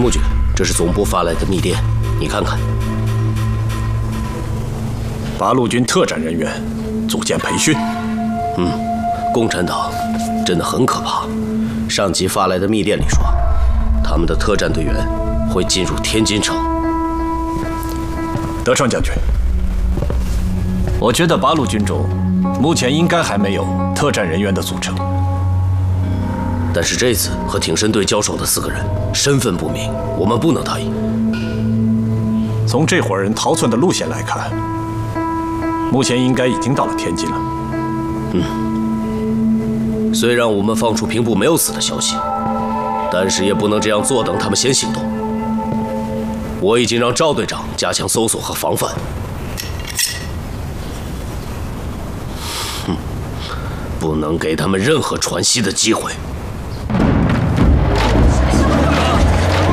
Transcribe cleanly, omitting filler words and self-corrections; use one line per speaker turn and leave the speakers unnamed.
木君，这是总部发来的密电，你看看。
八路军特战人员组建培训。
共产党真的很可怕。上级发来的密电里说，他们的特战队员会进入天津城。
德川将军，我觉得八路军中目前应该还没有特战人员的组成。
但是这次和挺身队交手的4个人身份不明，我们不能答应。
从这伙人逃窜的路线来看，目前应该已经到了天津了。
虽然我们放出平步没有死的消息，但是也不能这样坐等他们先行动。我已经让赵队长加强搜索和防范。不能给他们任何喘息的机会。